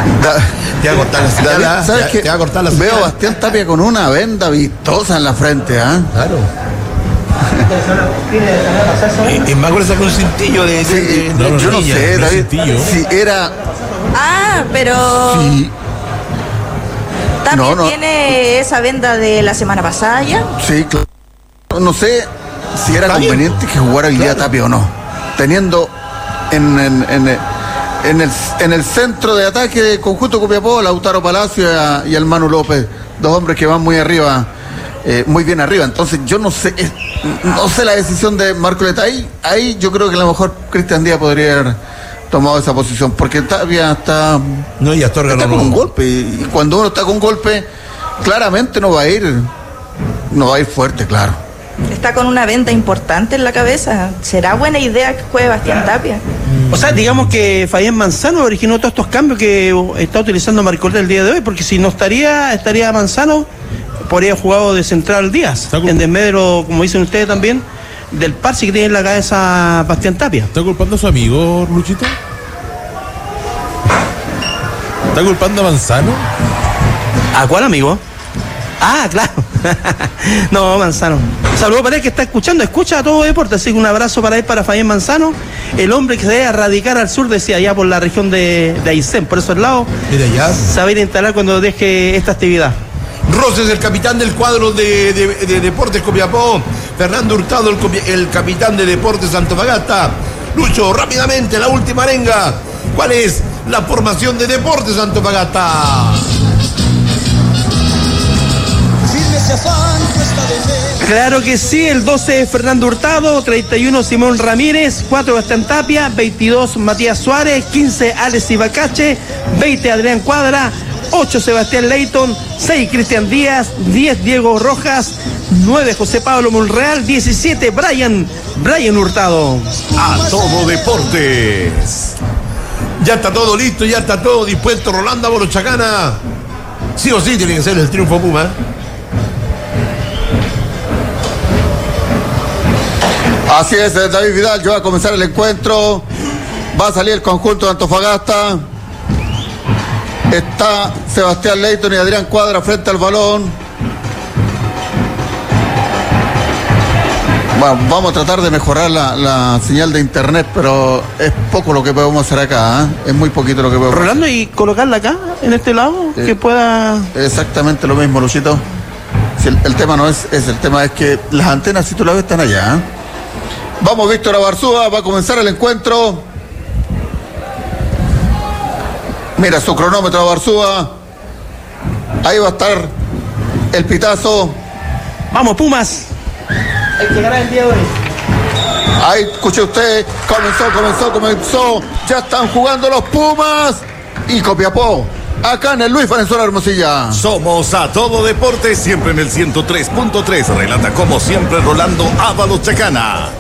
Te va a cortar la señal. ¿Sabes qué? Te va a cortar la señal. Veo a Bastián Tapia con una venda vistosa en la frente, ¿ah? Claro. Y me acuerdo con un cintillo de. Sí, yo no sé, David. Si era. Pero. Sí. ¿También tiene esa venda de la semana pasada ya? Sí, claro. No sé si era conveniente que jugara hoy día Tapia o no. Teniendo en el centro de ataque de conjunto Copiapó, Lautaro Palacio y al Manu López, dos hombres que van muy arriba, muy bien arriba. Entonces yo no sé la decisión de Marco Leta. Ahí yo creo que a lo mejor Cristian Díaz podría haber tomado esa posición, porque Tapia está con un golpe, y cuando uno está con un golpe, claramente no va a ir fuerte, claro. Está con una venda importante en la cabeza. ¿Será buena idea que juegue Bastián Tapia? O sea, digamos que Fabián Manzano originó todos estos cambios que está utilizando Marcoleta el día de hoy, porque si no estaría Manzano, podría haber jugado de central Díaz, en desmedro, como dicen ustedes también, del parche que tiene en la cabeza Bastián Tapia. ¿Está culpando a su amigo, Luchito? ¿Está culpando a Manzano? ¿A cuál amigo? Ah, claro. No, Manzano. Saludos para él que está escuchando, escucha a todo deporte, así que un abrazo para él, para Fabián Manzano, el hombre que se debe radicar al sur, decía, allá por la región de Aysén, por esos lados. Mira ya. Se va a ir a instalar cuando deje esta actividad. Roses, el capitán del cuadro de Deportes Copiapó. Fernando Hurtado, el capitán de Deportes Antofagasta. Lucho, rápidamente, la última arenga. ¿Cuál es la formación de Deportes Antofagasta? Claro que sí, el 12 Fernando Hurtado, 31 Simón Ramírez, 4 Bastián Tapia, 22 Matías Suárez, 15 Alex Ibacache, 20 Adrián Cuadra, 8 Sebastián Leighton, 6 Cristian Díaz, 10 Diego Rojas, 9 José Pablo Monreal, 17 Brian Hurtado. A todo deportes. Ya está todo listo, ya está todo dispuesto. Rolando Bolochacana. Sí o sí tiene que ser el triunfo Puma. Así es, David Vidal, ya va a comenzar el encuentro. Va a salir el conjunto de Antofagasta. Está Sebastián Leighton y Adrián Cuadra frente al balón. Bueno, vamos a tratar de mejorar la señal de internet, pero es poco lo que podemos hacer acá, ¿eh? Es muy poquito lo que podemos Rolando, ¿y colocarla acá, en este lado? Que pueda... Exactamente lo mismo, Luchito. Si el tema no es ese, el tema es que las antenas, si tú las ves, están allá, ¿eh? Vamos, Víctor Abarzúa, va a comenzar el encuentro. Mira su cronómetro, Abarzúa. Ahí va a estar el pitazo. Vamos, Pumas. Hay que ganar el día de hoy. Ahí, escuche usted, comenzó. Ya están jugando los Pumas y Copiapó. Acá en el Luis Valenzuela Hermosilla. Somos a todo deporte, siempre en el 103.3. Relata como siempre Rolando Ábalos Chacana.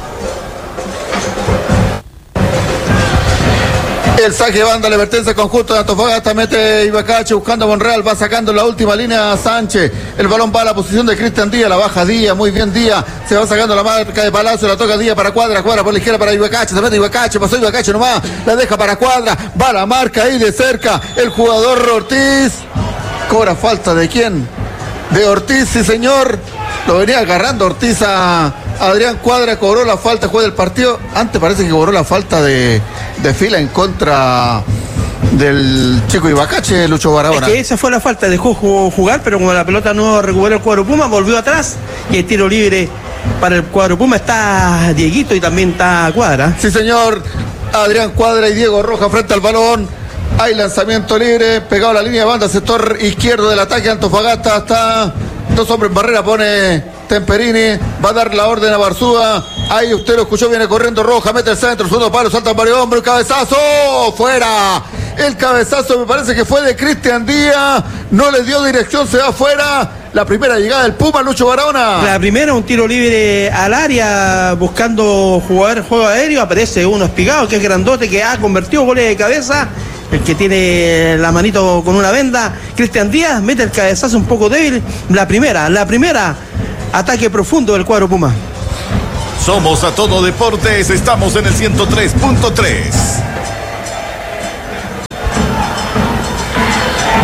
El saque de banda, la advertencia conjunto de Antofagasta, mete Ibacache buscando a Monreal, va sacando en la última línea a Sánchez. El balón va a la posición de Cristian Díaz, la baja Díaz, muy bien Díaz, se va sacando la marca de Palacio, la toca Díaz para Cuadra por la izquierda para Ibacache, se mete Ibacache, pasó Ibacache nomás, la deja para Cuadra, va la marca ahí de cerca, el jugador Ortiz, cobra falta ¿de quién? De Ortiz, sí señor, lo venía agarrando Ortiz a Adrián Cuadra, cobró la falta, juega el partido. Antes parece que cobró la falta de fila en contra del chico Ibacache, Lucho Barahona. Es que esa fue la falta, dejó jugar, pero como la pelota no recuperó el cuadro Puma, volvió atrás y el tiro libre para el cuadro Puma. Está Dieguito y también está Cuadra. Sí, señor. Adrián Cuadra y Diego Rojas frente al balón. Hay lanzamiento libre, pegado a la línea de banda, sector izquierdo del ataque. Antofagasta está dos hombres en barrera, pone Temperini, va a dar la orden a Barzúa. Ahí usted lo escuchó, viene corriendo Roja, mete el centro, segundo palo, salta varios hombres, cabezazo, fuera. El cabezazo me parece que fue de Cristian Díaz, no le dio dirección, se va afuera. La primera llegada del Puma, Lucho Barahona. La primera, un tiro libre al área, buscando jugar juego aéreo, aparece uno espigado, que es grandote, que ha convertido goles de cabeza. El que tiene la manito con una venda, Cristian Díaz, mete el cabezazo un poco débil. La primera, ataque profundo del cuadro Puma. Somos a todo deportes, estamos en el 103.3.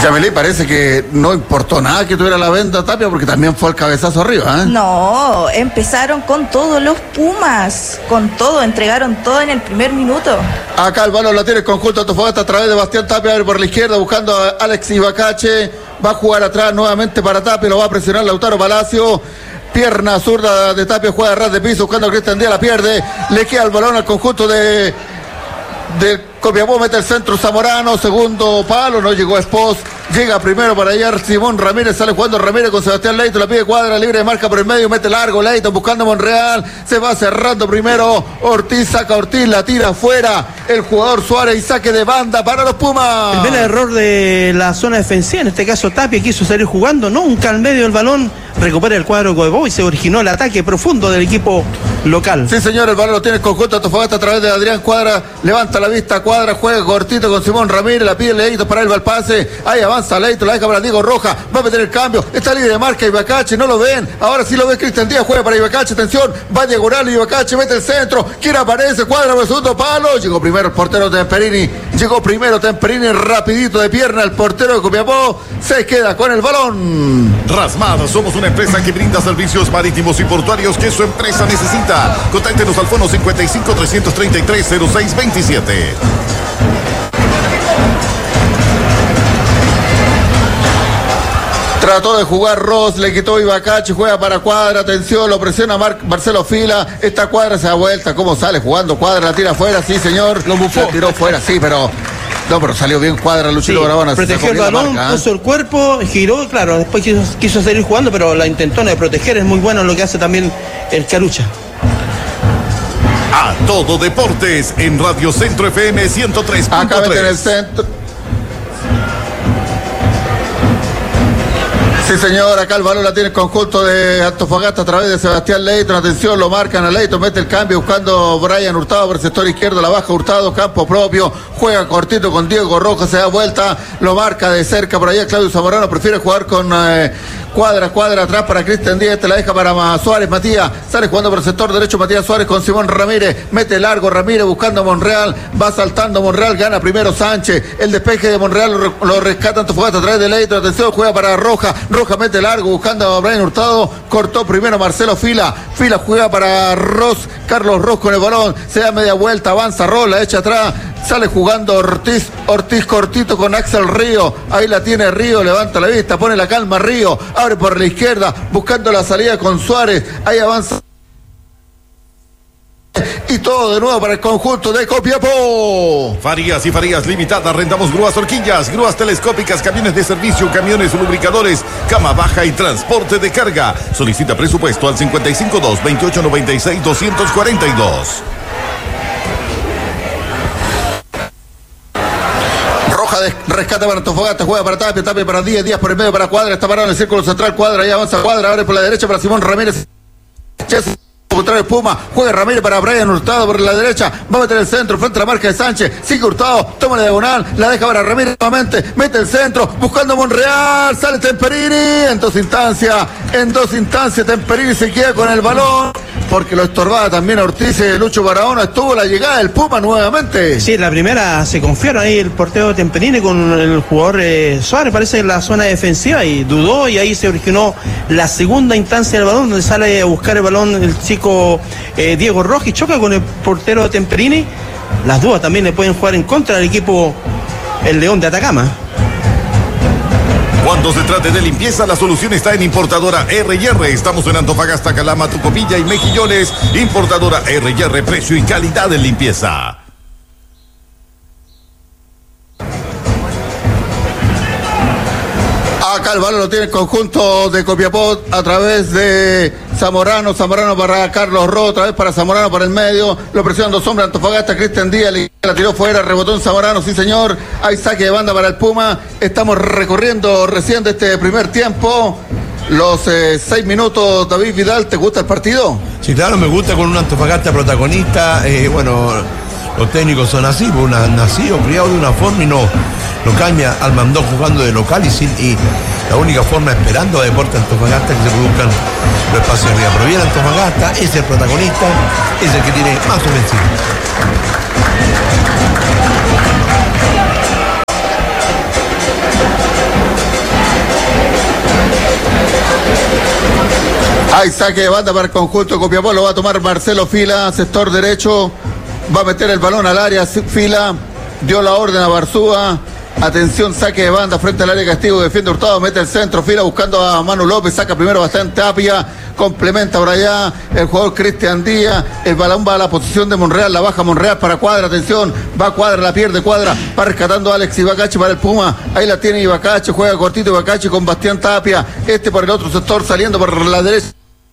Yamilí, parece que no importó nada que tuviera la venda Tapia porque también fue el cabezazo arriba, ¿eh? No, empezaron con todos los Pumas, con todo, entregaron todo en el primer minuto. Acá el balón la tiene el conjunto Antofagasta a través de Bastián Tapia, abre por la izquierda buscando a Alex Ibacache, va a jugar atrás nuevamente para Tapia, lo va a presionar Lautaro Palacio. Pierna zurda de Tapia, juega a ras de piso buscando a Cristian Díaz, la pierde, le queda el balón al conjunto de Copiapó, mete el centro Zamorano, segundo palo, no llegó Espos, llega primero para allá Simón Ramírez, sale jugando Ramírez con Sebastián Leito, la pide Cuadra, libre de marca por el medio, mete largo Leito buscando a Monreal, se va cerrando primero Ortiz, saca Ortiz, la tira afuera el jugador Suárez y saque de banda para los Pumas. El primer error de la zona defensiva, en este caso Tapia quiso salir jugando, nunca al medio del balón, recupera el cuadro Copiapó y se originó el ataque profundo del equipo local. Sí señor, el balón lo tiene el conjunto Antofagasta a través de Adrián Cuadra, levanta la vista Cuadra, juega cortito con Simón Ramírez, la pide Leito para él va el pase, ahí avanza Leito, la deja para Diego Roja, va a meter el cambio, está libre de marca Ibacache, no lo ven, ahora sí lo ve Cristian Díaz, juega para Ibacache, atención, va diagonal Ibacache, mete el centro, quién aparece, Cuadra, segundo palo, llegó primero el portero Temperini, rapidito de pierna, el portero de Copiapó se queda con el balón. Rasmada, somos una empresa que brinda servicios marítimos y portuarios que su empresa necesita. Contáctenos al fono 55 333 0627. Trató de jugar Ross, le quitó Ibacache, juega para Cuadra, atención, lo presiona Marcelo Fila, esta Cuadra se da vuelta, ¿cómo sale jugando Cuadra? La tira afuera, sí señor, lo bufó. La tiró fuera, sí, pero salió bien Cuadra, Luchito sí, Barahona. Protegió el balón, puso el cuerpo, giró, claro, después quiso seguir jugando, pero la intentó de proteger, es muy bueno lo que hace también el Carucha. A todo deportes en Radio Centro FM 103.3. Acá mete en el centro. Sí señor, acá el balón la tiene el conjunto de Antofagasta a través de Sebastián Leito, atención, lo marcan a Leito, mete el cambio buscando Brian Hurtado por el sector izquierdo, la baja Hurtado, campo propio, juega cortito con Diego Rojas, se da vuelta, lo marca de cerca por allá Claudio Zamorano, prefiere jugar con Cuadra atrás para Cristian Díaz, la deja para Suárez, Matías, sale jugando por el sector derecho Matías Suárez con Simón Ramírez, mete largo Ramírez buscando a Monreal, va saltando Monreal, gana primero Sánchez, el despeje de Monreal lo rescata Antofagasta a través de Leito, atención, juega para Rojas mete largo buscando a Brian Hurtado, cortó primero Marcelo Fila juega para Carlos Ross con el balón, se da media vuelta, avanza Ross, la echa atrás, sale jugando Ortiz cortito con Axel Río, ahí la tiene Río, levanta la vista, pone la calma Río, abre por la izquierda, buscando la salida con Suárez, ahí avanza y todo de nuevo para el conjunto de Copiapó. Farías y Farías Limitada, rentamos grúas horquillas, grúas telescópicas, camiones de servicio, camiones lubricadores, cama baja y transporte de carga. Solicita presupuesto al 552-2896-242. Rescata para Antofagasta, juega para Tapia para Díaz por el medio para Cuadra, está parado en el círculo central, Cuadra, ahí avanza Cuadra, abre por la derecha para Simón Ramírez. Contra el Puma, juega Ramírez para Brian Hurtado por la derecha, va a meter el centro frente a la marca de Sánchez, sigue Hurtado, toma la diagonal, la deja para Ramírez nuevamente, mete el centro, buscando a Monreal, sale Temperini, en dos instancias Temperini se queda con el balón, porque lo estorbaba también a Ortiz, Lucho Barahona, estuvo la llegada del Puma nuevamente. Sí, la primera se confiaron ahí el portero Temperini con el jugador Suárez, parece en la zona defensiva y dudó y ahí se originó la segunda instancia del balón, donde sale a buscar el balón el chico Diego Rojas y choca con el portero Temperini. Las dudas también le pueden jugar en contra del equipo el León de Atacama. Cuando se trate de limpieza, la solución está en Importadora R&R. Estamos en Antofagasta, Calama, Tucopilla y Mejillones. Importadora R&R, precio y calidad en limpieza. Acá el balón lo tiene el conjunto de Copiapó a través de Zamorano para Carlos Ro, otra vez para Zamorano para el medio, lo presionan dos hombres, Antofagasta, Cristian Díaz, la tiró fuera, rebotó en Zamorano, sí señor, hay saque de banda para el Puma, estamos recorriendo recién de este primer tiempo, los 6 minutos. David Vidal, ¿te gusta el partido? Sí, claro, me gusta con un Antofagasta protagonista, los técnicos son así, nacido, criado de una forma y no cambia al mandó jugando de local y la única forma esperando a Deportes Antofagasta que se produzcan los espacios arriba. Pero bien Antofagasta, es el protagonista, es el que tiene más ofensiva. Hay saque de banda para el conjunto Copiapó, lo va a tomar Marcelo Fila, sector derecho, va a meter el balón al área, Fila, dio la orden a Barzúa, atención, saque de banda frente al área de castigo, defiende Hurtado, mete el centro, Fila buscando a Manu López, saca primero bastante Tapia, complementa por allá el jugador Cristian Díaz, el balón va a la posición de Monreal, la baja Monreal para Cuadra, atención, va Cuadra, la pierde Cuadra, va rescatando a Alex Ibacache para el Puma, ahí la tiene Ibacache, juega cortito Ibacache con Bastián Tapia, por el otro sector saliendo por la derecha.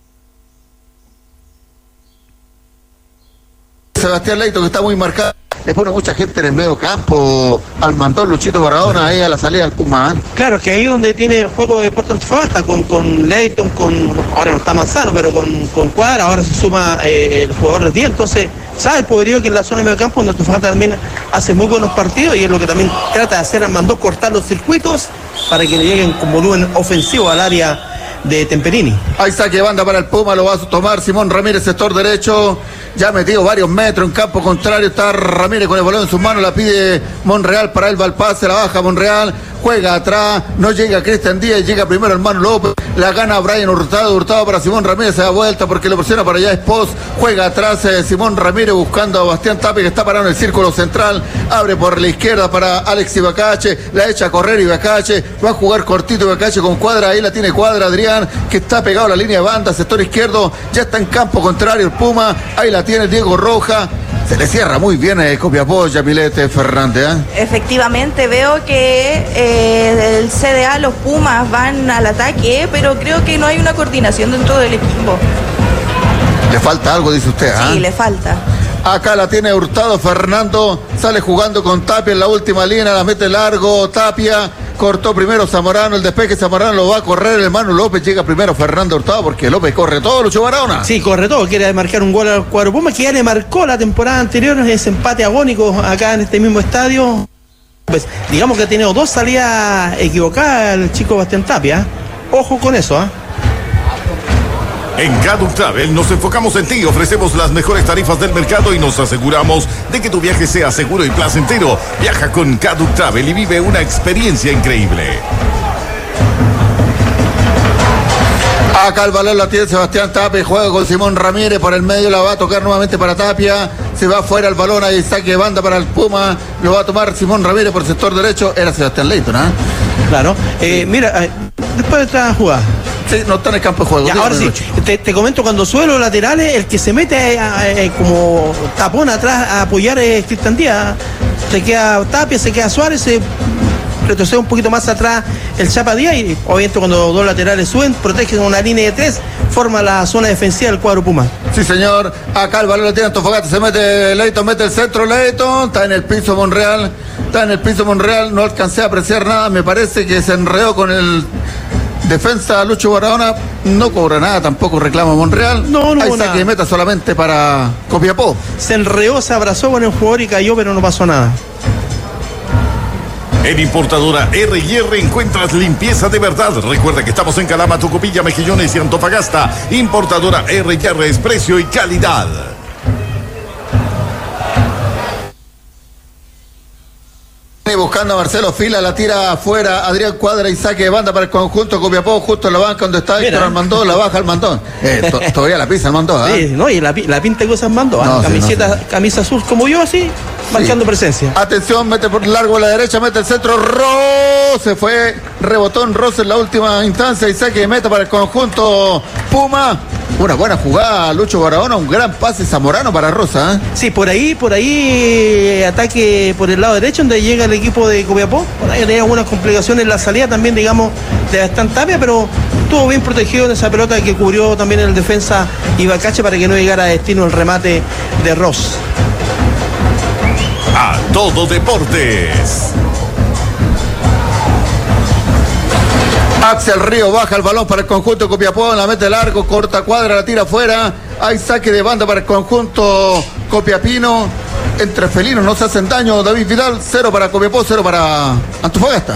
Sebastián Leito, que está muy marcado. Le pone mucha gente en el medio campo al mandón Luchito Barahona ahí a la salida del Puma. Claro, que ahí donde tiene juego de Deportes Antofagasta, con Leighton, ahora no está Manzano, pero con Cuadra, ahora se suma el jugador de 10, entonces sabe el poderío que en la zona de medio campo donde Antofagasta también hace muy buenos partidos y es lo que también trata de hacer al mandón, cortar los circuitos para que le lleguen con volumen ofensivo al área de Temperini. Hay saque de banda para el Puma, lo va a tomar Simón Ramírez, sector derecho, ya ha metido varios metros en campo contrario, está Ramírez con el balón en sus manos, la pide Monreal, para él va el pase, la baja Monreal, juega atrás, no llega Cristian Díaz, llega primero el Manu López, la gana Brian Hurtado para Simón Ramírez, se da vuelta porque le presiona para allá Espos, juega atrás Simón Ramírez buscando a Bastián Tapia que está parado en el círculo central, abre por la izquierda para Alex Ibacache, la echa a correr Ibacache, va a jugar cortito Ibacache con Cuadra, ahí la tiene Cuadra, Adrián, que está pegado a la línea de banda, sector izquierdo, ya está en campo contrario el Puma, ahí la tiene Diego Roja, se le cierra muy bien Copiapó, Yapilete Fernández. Efectivamente, veo que el CDA, los Pumas van al ataque, pero creo que no hay una coordinación dentro del equipo. Le falta algo, dice usted. Sí, le falta. Acá la tiene Hurtado, Fernando sale jugando con Tapia en la última línea, la mete largo, Tapia, cortó primero Zamorano, el despeje Zamorano lo va a correr el Manu López, llega primero Fernando Hurtado porque López corre todo, Lucho Barahona. Sí, corre todo, quiere marcar un gol al cuadro Puma que ya le marcó la temporada anterior, ese empate agónico acá en este mismo estadio. Pues digamos que ha tenido dos salidas equivocadas el chico Bastián Tapia, ojo con eso, En Caduc Travel nos enfocamos en ti, ofrecemos las mejores tarifas del mercado y nos aseguramos de que tu viaje sea seguro y placentero. Viaja con Caduc Travel y vive una experiencia increíble. Acá el balón la tiene Sebastián Tapia, juega con Simón Ramírez por el medio, la va a tocar nuevamente para Tapia, se va fuera el balón, ahí saque de banda para el Puma, lo va a tomar Simón Ramírez por el sector derecho, era Sebastián Leighton, Claro, mira, después de esta jugada. Sí, no está en el campo de juego. Ya, ahora sí, te comento, cuando sube los laterales, el que se mete como tapón atrás a apoyar es Cristian Díaz. Se queda Tapia, se queda Suárez, se retrocede un poquito más atrás el Chapa Díaz y obviamente cuando dos laterales suben, protegen una línea de 3, forma la zona defensiva del cuadro Puma. Sí, señor. Acá el balón lo tiene Antofagasta, se mete Leighton, mete el centro Leighton, está en el piso Monreal, no alcancé a apreciar nada, me parece que se enredó con el defensa Lucho Barahona, no cobra nada, tampoco reclama Monreal. No hay saque de meta solamente para Copiapó. Se enredó, se abrazó con el jugador y cayó, pero no pasó nada. En Importadora R&R encuentras limpieza de verdad. Recuerda que estamos en Calama, Tocopilla, Mejillones y Antofagasta. Importadora R&R es precio y calidad. Buscando a Marcelo Fila, la tira afuera Adrián Cuadra y saque de banda para el conjunto Copiapó, justo en la banca donde está Héctor Armandó, la baja Armandó. Todavía la pisa Armandó, Sí, no, y la pinta cosas Armandó, camisa azul como yo, así, marcando presencia. Atención, mete por largo a la derecha, mete el centro, se fue, rebotó en Ross en la última instancia y saque de meta para el conjunto Puma. Una buena jugada, Lucho Barahona, un gran pase Zamorano para Rosa. Sí, por ahí, ataque por el lado derecho donde llega el equipo de Copiapó. Por ahí tenía algunas complicaciones en la salida también, digamos, de Bastián Tapia, pero estuvo bien protegido en esa pelota que cubrió también el defensa Ibacache para que no llegara a destino el remate de Ross. A todo deportes. Axel Río baja el balón para el conjunto Copiapó, la mete largo, corta Cuadra, la tira afuera. Hay saque de banda para el conjunto copiapino. Entre felinos no se hacen daño. David Vidal, 0 para Copiapó, 0 para Antofagasta.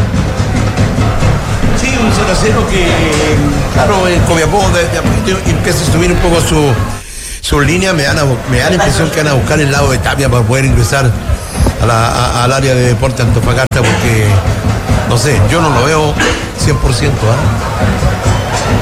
Sí, un 0-0 que, claro, el Copiapó empieza a subir un poco su línea. Me da la impresión que van a buscar el lado de Tapia para poder ingresar al área de Deportes Antofagasta, porque no sé, yo no lo veo 100%.